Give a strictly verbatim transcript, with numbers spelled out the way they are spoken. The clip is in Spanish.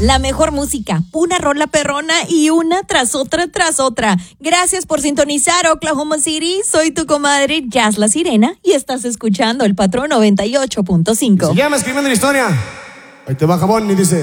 La mejor música, una rola perrona y una tras otra tras otra. Gracias por sintonizar Oklahoma City. Soy tu comadre Jazz La Sirena y estás escuchando El Patrón noventa y ocho punto cinco. Se llama Escribiendo la Historia. Ahí te va Jabón y dice...